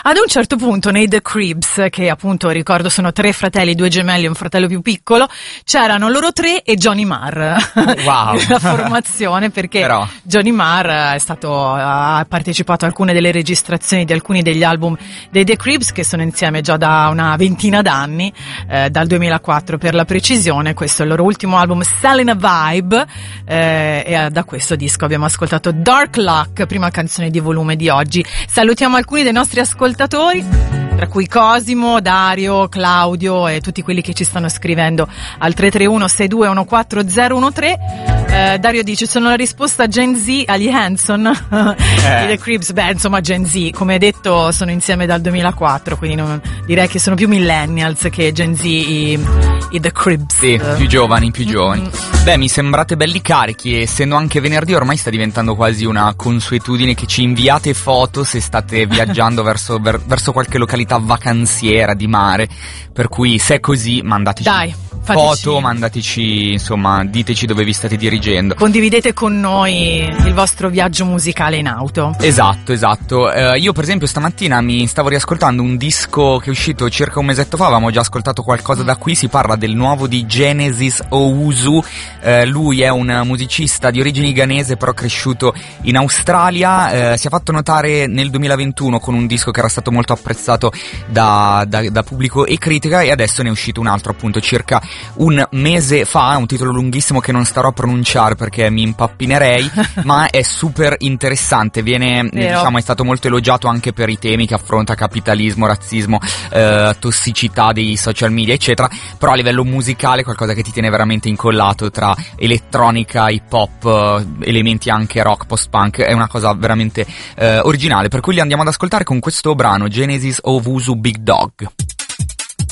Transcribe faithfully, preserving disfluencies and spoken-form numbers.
Ad un certo punto nei The Cribs, che appunto ricordo sono tre fratelli, due gemelli e un fratello più piccolo, c'erano loro tre e Johnny Marr. Wow. La formazione, perché Però. Johnny Marr è stato, ha partecipato a alcune delle registrazioni di alcuni degli album dei The Cribs, che sono insieme già da una ventina d'anni, eh, dal duemilaquattro per la precisione. Questo è il loro ultimo album, Selling a Vibe, eh, e da questo disco abbiamo ascoltato Dark Luck, prima canzone di volume di oggi. Salutiamo alcuni dei nostri ascoltatori, tra cui Cosimo, Dario, Claudio e tutti quelli che ci stanno scrivendo al tre tre uno sei due uno quattro zero uno tre. Eh, Dario dice: sono la risposta Gen Z agli Hanson. eh. I The Cribs, beh insomma Gen Z, come detto sono insieme dal duemilaquattro, quindi non, direi che sono più millennials che Gen Z i, i The Cribs. Sì, più giovani, più giovani. Mm-hmm. Beh, mi sembrate belli carichi, essendo anche venerdì ormai sta diventando quasi una consuetudine che ci inviate foto se state viaggiando verso, ver, verso qualche località vacanziera di mare, per cui se è così mandateci Dai, foto, mandateci, insomma, diteci dove vi state dirigendo. Condividete con noi il vostro viaggio musicale in auto. Esatto, esatto. Uh, io per esempio stamattina mi stavo riascoltando un disco che è uscito circa un mesetto fa, avevamo già ascoltato qualcosa da qui, si parla del nuovo di Genesis Owusu. Uh, lui è un musicista di origini ghanese però cresciuto in Australia, uh, si è fatto notare nel duemilaventuno con un disco che era stato molto apprezzato da, da, da pubblico e critica, e adesso ne è uscito un altro appunto circa un mese fa, un titolo lunghissimo che non starò a pronunciare perché mi impappinerei, ma è super interessante, viene, Vero. diciamo, è stato molto elogiato anche per i temi che affronta: capitalismo, razzismo, eh, tossicità dei social media eccetera, però a livello musicale qualcosa che ti tiene veramente incollato tra elettronica, hip hop, elementi anche rock, post punk, è una cosa veramente eh, originale, per cui li andiamo ad ascoltare con questo brano, Genesis Owusu Big Dog.